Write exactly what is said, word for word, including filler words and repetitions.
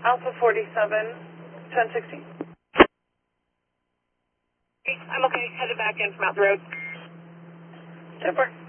Alpha forty-seven, ten sixty. I'm okay, headed back in from out the road. Super.